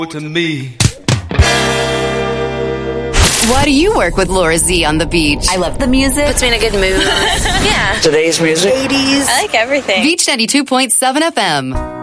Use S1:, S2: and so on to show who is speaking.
S1: to me.
S2: Why do you work with Laura Z on the beach?
S3: I love the music.
S4: Puts me in a good mood. Yeah.
S5: Today's music.
S3: 80s.
S4: I like everything.
S2: Beach 92.7 FM.